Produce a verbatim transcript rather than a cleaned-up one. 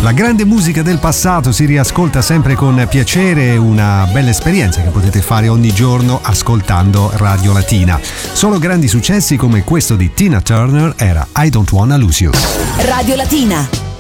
La grande musica del passato si riascolta sempre con piacere, una bella esperienza che potete fare ogni giorno ascoltando Radio Latina. Solo grandi successi come questo di Tina Turner era I Don't Wanna Lose You. Radio Latina.